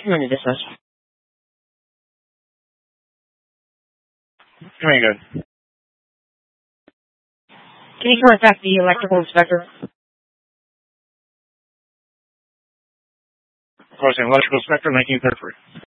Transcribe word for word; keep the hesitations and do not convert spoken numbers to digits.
I'm going to dismiss. Doing good. Can you contact the electrical inspector? Closing electrical inspector, nineteen thirty-three.